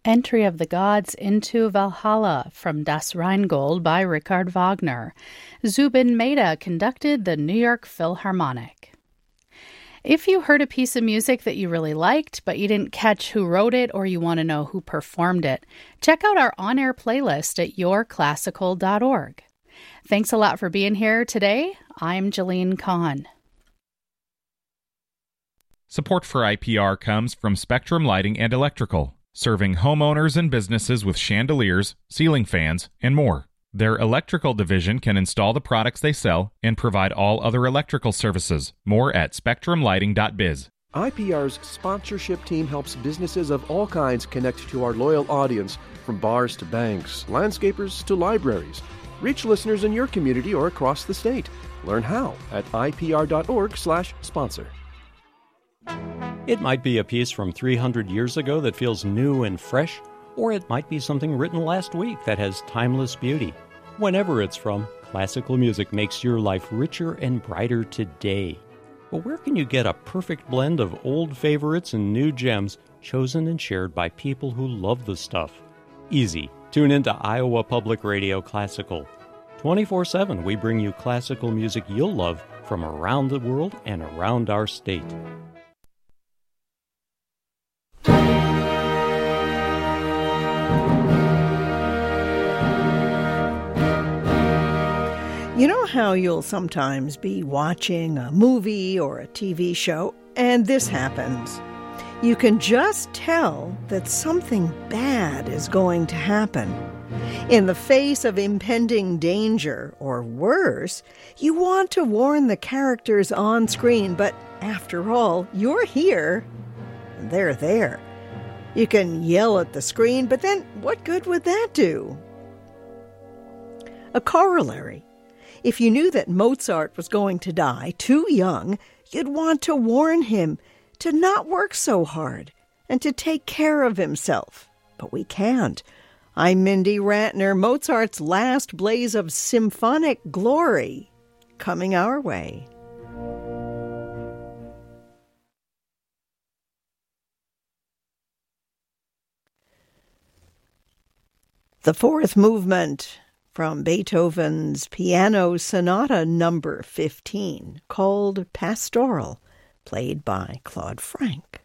Entry of the Gods into Valhalla from Das Rheingold by Richard Wagner. Zubin Mehta conducted the New York Philharmonic. If you heard a piece of music that you really liked, but you didn't catch who wrote it or you want to know who performed it, check out our on-air playlist at yourclassical.org. Thanks a lot for being here today. I'm Jalene Kahn. Support for IPR comes from Spectrum Lighting and Electrical, serving homeowners and businesses with chandeliers, ceiling fans, and more. Their electrical division can install the products they sell and provide all other electrical services. More at spectrumlighting.biz. IPR's sponsorship team helps businesses of all kinds connect to our loyal audience, from bars to banks, landscapers to libraries. Reach listeners in your community or across the state. Learn how at ipr.org/sponsor. It might be a piece from 300 years ago that feels new and fresh, or it might be something written last week that has timeless beauty. Whenever it's from, classical music makes your life richer and brighter today. But where can you get a perfect blend of old favorites and new gems chosen and shared by people who love the stuff? Easy. Tune into Iowa Public Radio Classical. 24/7 we bring you classical music you'll love from around the world and around our state. You know how you'll sometimes be watching a movie or a TV show, and this happens. You can just tell that something bad is going to happen. In the face of impending danger, or worse, you want to warn the characters on screen, but after all, you're here, and they're there. You can yell at the screen, but then what good would that do? A corollary. If you knew that Mozart was going to die too young, you'd want to warn him to not work so hard and to take care of himself. But we can't. I'm Mindy Rantner. Mozart's last blaze of symphonic glory coming our way. The fourth movement from Beethoven's Piano Sonata No. 15, called Pastoral, played by Claude Frank.